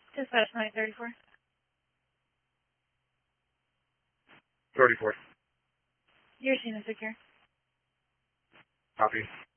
Dispatch 934. 34. Your scene is secure. Copy.